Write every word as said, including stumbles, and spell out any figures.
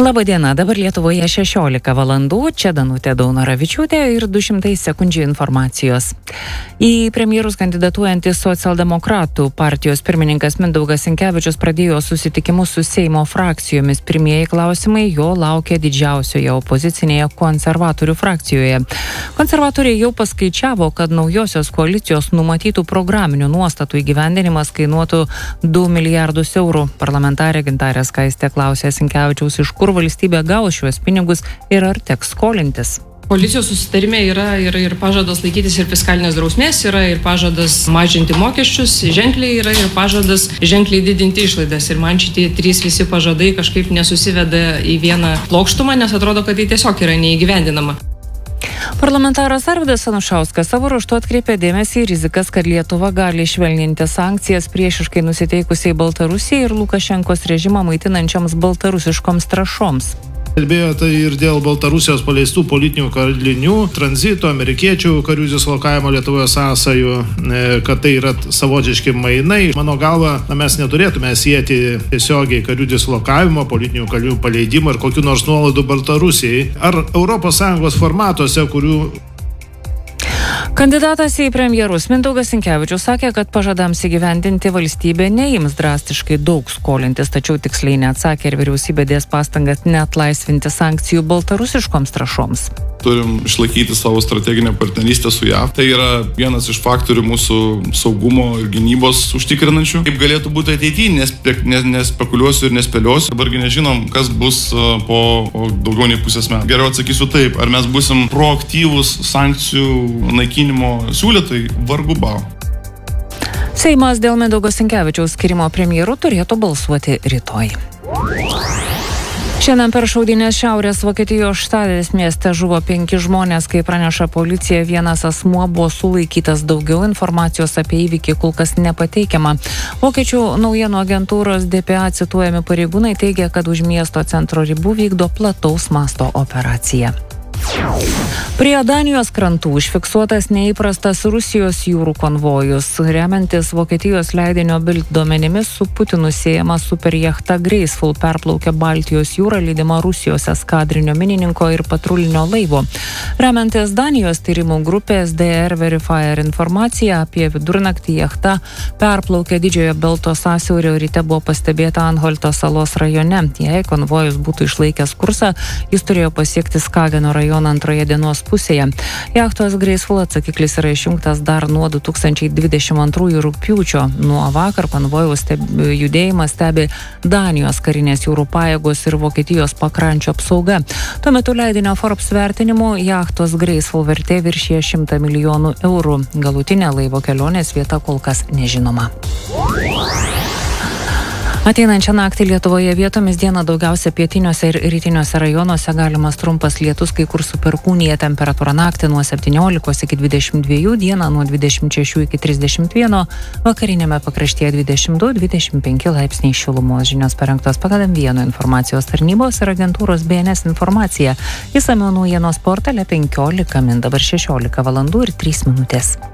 Labą dieną, dabar Lietuvoje šešiolika valandų, čia Danutė Daunoravičiūtė ir du šimtai sekundžių informacijos. Į premjerus kandidatuojantis socialdemokratų partijos pirmininkas Mindaugas Sinkevičius pradėjo susitikimus su Seimo frakcijomis. Pirmieji klausimai jo laukia didžiausioje opozicinėje konservatorių frakcijoje. Konservatoriai jau paskaičiavo, kad naujosios koalicijos numatytų programinių nuostatų įgyvendinimas kainuotų du milijardus eurų. Parlamentarė Gintarė Skaistė klausė Sinkevičiaus, iš kur valstybė gaus šiuos pinigus ir ar teks skolintis. Koalicijos susitarime yra ir, ir pažadas laikytis ir fiskalinės drausmės, yra ir pažadas mažinti mokesčius, ženkliai yra ir pažadas ženkliai didinti išlaidas. Ir man šitie trys visi pažadai kažkaip nesusiveda į vieną plokštumą, nes atrodo, kad tai tiesiog yra neįgyvendinama. Parlamentaras Arvydas Anušauskas savo ruožtu atkreipė dėmesį į rizikas, kad Lietuva gali švelninti sankcijas priešiškai nusiteikusiai Baltarusijai ir Lukašenkos režimą maitinančioms baltarusiškoms trąšoms. Kalbėjo tai ir dėl Baltarusijos paleistų politinių kalinių, tranzito, amerikiečių karių dislokavimo Lietuvoje sąsajų, kad tai yra savotiški mainai. Mano galva, na, mes neturėtume sieti tiesiogiai karių dislokavimo, politinių karių paleidimo ir kokių nors nuolaidų Baltarusijai ar Europos Sąjungos formatuose, kurių Kandidatas į premjerus Mindaugas Sinkevičius sakė, kad pažadams įgyvendinti valstybė neims drastiškai daug skolintis, tačiau tiksliai neatsakė, ir vyriausybė dės pastangas neatlaisvinti sankcijų baltarusiškoms trąšoms. Turim išlaikyti savo strateginę partnerystę su J A V. Tai yra vienas iš faktorių mūsų saugumo ir gynybos užtikrinančių. Kaip galėtų būti ateityje, nespe, nes, nespekuliuosiu ir nespėliosiu. Dabargi nežinom, kas bus po daugiau nei pusės metų. Geriau atsakysiu taip, ar mes busim proaktyvūs sankcijų naikinimo siūlytojai, vargu bau. Seimas dėl Mindaugo Sinkevičiaus skirimo premjeru turėtų balsuoti rytoj. Šiandien per šaudynes Šiaurės Vokietijos Štadės mieste žuvo penki žmonės, kai praneša policija, vienas asmuo buvo sulaikytas. Daugiau informacijos apie įvykį kol kas nepateikiama. Vokiečių naujienų agentūros D P A cituojami pareigūnai teigia, kad už miesto centro ribų vykdo plataus masto operaciją. Prie Danijos krantų užfiksuotas neįprastas Rusijos jūrų konvojus. Remiantis Vokietijos leidinio Bild duomenimis, su Putinu siejama superjachta Graceful perplaukė Baltijos jūrą lydima Rusijos eskadrinio minininko ir patrulinio laivo. Remiantis Danijos tyrimų grupės D R Verifier informacija, apie vidurnaktį jachta perplaukė Didžiojo Belto sąsiaurio, ryte buvo pastebėta Anholto salos rajone. Jei konvojus būtų išlaikęs kursą, jis turėjo pasiekti Skageno rajoną antroje dienos pusėje. Jachtos Graceful atsakiklis yra išjungtas dar nuo du tūkstančiai dvidešimt antrųjų rugpjūčio. Nuo vakar konvojaus judėjimą stebi Danijos karinės jūrų pajėgos ir Vokietijos pakrančio apsauga. Tuo metu leidinio Forbes vertinimu jachtos Graceful vertė viršija šimtą milijonų eurų. Galutinė laivo kelionės vieta kol kas nežinoma. Ateinančią naktį Lietuvoje vietomis dieną daugiausia pietiniuose ir rytiniuose rajonuose galimas trumpas lietus, kai kur su perkūnija. Temperatūra naktį nuo septyniolikos iki dvidešimt dviejų, dieną nuo dvidešimt šešių iki trisdešimt vieno, vakarinėme pakraštyje dvidešimt du dvidešimt penki laipsniai šilumos. Žinios parengtos pagal M vieno informacijos tarnybos ir agentūros B N S informacija. Išsamiau naujienos portale penkiolika min, dabar šešiolika valandų ir trys minutės.